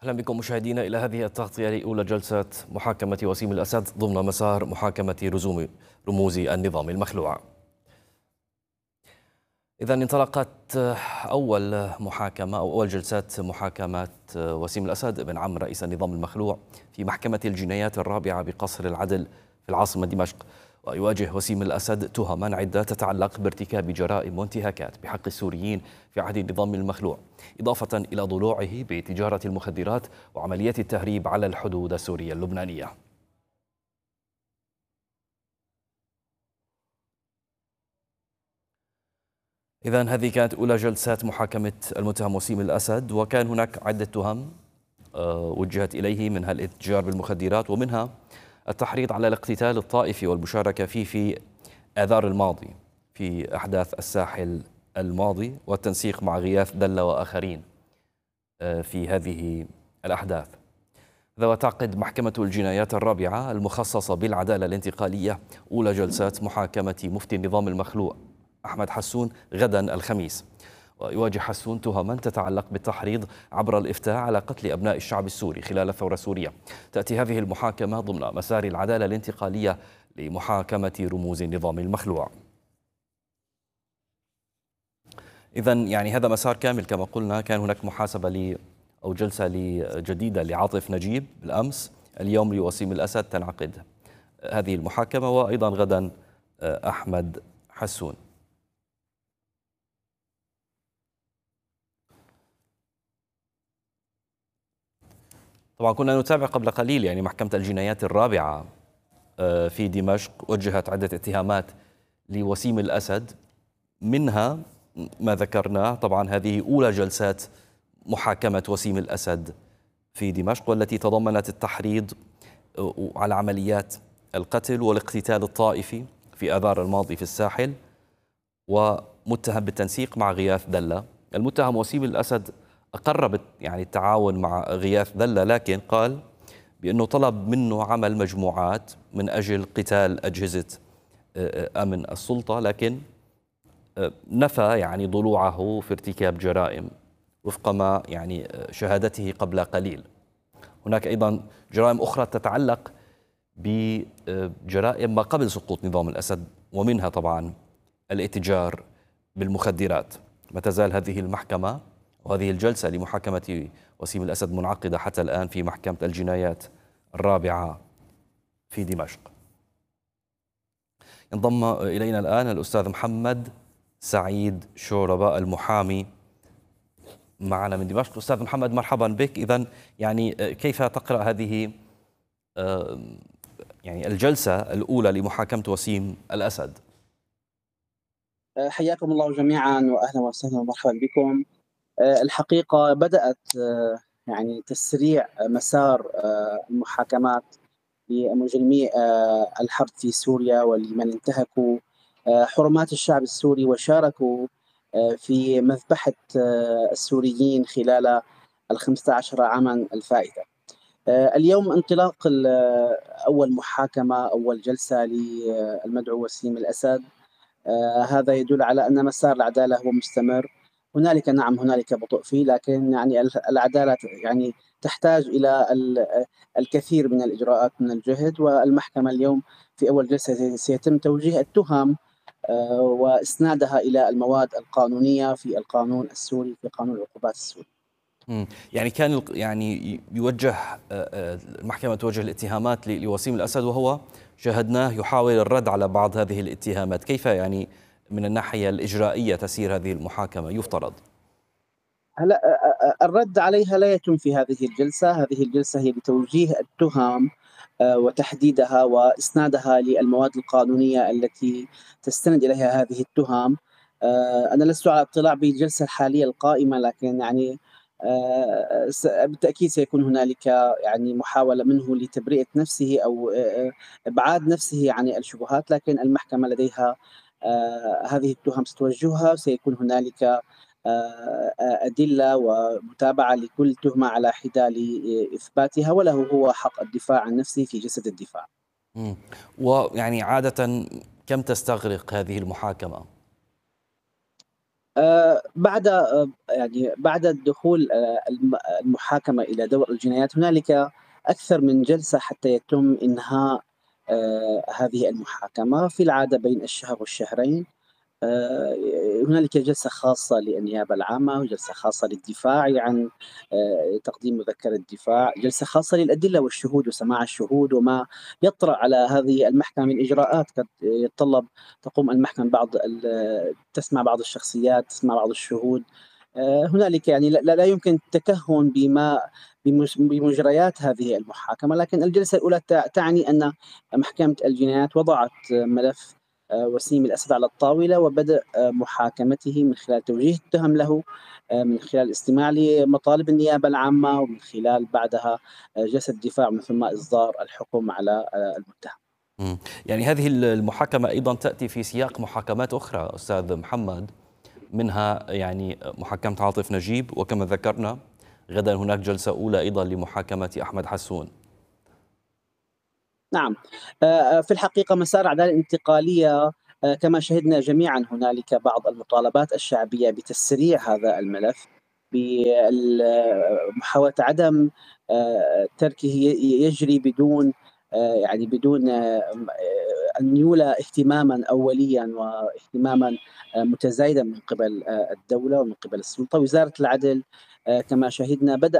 أهلا بكم مشاهدينا إلى هذه التغطية لأولى جلسات محاكمة وسيم الأسد ضمن مسار محاكمة رموز النظام المخلوع. إذا انطلقت أول محاكمة أو أول جلسات محاكمة وسيم الأسد بن عم رئيس النظام المخلوع في محكمة الجنايات الرابعة بقصر العدل في العاصمة دمشق. ويواجه وسيم الأسد تهما عدة تتعلق بارتكاب جرائم وانتهاكات بحق السوريين في عهد النظام المخلوع، إضافة إلى ضلوعه بتجارة المخدرات وعمليات التهريب على الحدود السورية اللبنانية. إذن هذه كانت أولى جلسات محاكمة المتهم وسيم الأسد، وكان هناك عدة تهم وجهت إليه، منها الاتجار بالمخدرات ومنها التحريض على الاقتتال الطائفي والمشاركة فيه في آذار الماضي في أحداث الساحل الماضي، والتنسيق مع غياث دلة وآخرين في هذه الأحداث. وتعقد محكمة الجنايات الرابعة المخصصة بالعدالة الانتقالية أولى جلسات محاكمة مفتي النظام المخلوع أحمد حسون غدا الخميس. ويواجه حسون تهما تتعلق بالتحريض عبر الإفتاء على قتل أبناء الشعب السوري خلال الثورة السورية. تأتي هذه المحاكمة ضمن مسار العدالة الانتقالية لمحاكمة رموز النظام المخلوع. إذن هذا مسار كامل كما قلنا. كان هناك محاسبة أو جلسة جديدة لعاطف نجيب بالأمس، اليوم لوسيم الأسد تنعقد هذه المحاكمة، وأيضا غدا أحمد حسون. طبعا كنا نتابع قبل قليل محكمة الجنايات الرابعة في دمشق وجهت عدة اتهامات لوسيم الأسد، منها ما ذكرناه. طبعا هذه أولى جلسات محاكمة وسيم الأسد في دمشق، والتي تضمنت التحريض على عمليات القتل والاقتتال الطائفي في آذار الماضي في الساحل، ومتهم بالتنسيق مع غياث دلة. المتهم وسيم الأسد أقر التعاون مع غياث دلة، لكن قال بأنه طلب منه عمل مجموعات من أجل قتال أجهزة أمن السلطة، لكن نفى ضلوعه في ارتكاب جرائم وفق ما شهادته قبل قليل. هناك أيضا جرائم أخرى تتعلق بجرائم ما قبل سقوط نظام الأسد، ومنها طبعا الاتجار بالمخدرات. ما تزال هذه المحكمة وهذه الجلسة لمحاكمة وسيم الأسد منعقدة حتى الآن في محكمة الجنايات الرابعة في دمشق. ينضم إلينا الآن الأستاذ محمد سعيد شوربة المحامي معنا من دمشق. أستاذ محمد مرحبا بك. إذن كيف تقرأ هذه الجلسة الأولى لمحاكمة وسيم الأسد؟ حياكم الله جميعا وأهلا وسهلا ومرحبا بكم. الحقيقة بدأت تسريع مسار المحاكمات لمجرمي الحرب في سوريا ولمن انتهكوا حرمات الشعب السوري وشاركوا في مذبحة السوريين خلال 15 عاما الفائتة. اليوم انطلاق أول محاكمة، أول جلسة للمدعو وسيم الأسد. هذا يدل على أن مسار العدالة هو مستمر. هنالك بطء فيه، لكن العدالة تحتاج إلى الكثير من الإجراءات من الجهد. والمحكمة اليوم في أول جلسة سيتم توجيه التهم وإسنادها إلى المواد القانونية في القانون السوري، في قانون العقوبات السوري. كان يوجه المحكمة توجه الاتهامات لوسيم الأسد، وهو شاهدناه يحاول الرد على بعض هذه الاتهامات. كيف من الناحية الإجرائية تسير هذه المحاكمة يفترض؟ هلا الرد عليها لا يتم في هذه الجلسة. هذه الجلسة هي لتوجيه التهم وتحديدها وإسنادها للمواد القانونية التي تستند إليها هذه التهم. أنا لست على اطلاع بالجلسة الحالية القائمة، لكن بالتأكيد سيكون هنالك محاولة منه لتبرئة نفسه أو إبعاد نفسه عن الشبهات، لكن المحكمة لديها هذه التهم ستوجهها. سيكون هنالك أدلة ومتابعة لكل تهمة على حدة لإثباتها، وله هو حق الدفاع عن نفسه في جسد الدفاع. عادة كم تستغرق هذه المحاكمة؟ بعد يعني بعد الدخول المحاكمة إلى دور الجنايات، هنالك أكثر من جلسة حتى يتم إنهاء هذه المحاكمة، في العادة بين الشهر والشهرين. آآ هنالك جلسة خاصة للنيابة العامة، وجلسة خاصة للدفاع عن تقديم مذكرة دفاع، جلسة خاصة للأدلة والشهود وسماع الشهود وما يطرأ على هذه المحكمة من إجراءات قد يتطلب تقوم المحكمة تسمع بعض الشخصيات، تسمع بعض الشهود. هنالك يعني لا يمكن التكهُّن بمجريات هذه المحاكمة، لكن الجلسة الأولى تعني أن محكمة الجنايات وضعت ملف وسيم الأسد على الطاولة، وبدء محاكمته من خلال توجيه التهم له، من خلال الاستماع لمطالب النيابة العامة، ومن خلال بعدها جلسة دفاع، ومن ثم إصدار الحكم على المتهم. يعني هذه المحاكمة أيضا تأتي في سياق محاكمات أخرى أستاذ محمد، منها يعني محاكمة عاطف نجيب، وكما ذكرنا غدا هناك جلسة أولى أيضا لمحاكمة أحمد حسون. نعم. في الحقيقة مسار العدالة الانتقالية، كما شهدنا جميعًا هنالك بعض المطالبات الشعبية بتسريع هذا الملف، محاولة عدم تركه يجري بدون يعني بدون أن يولى اهتمامًا أوليًا واهتمامًا متزايدًا من قبل الدولة ومن قبل السلطة. وزارة العدل كما شهدنا بدأ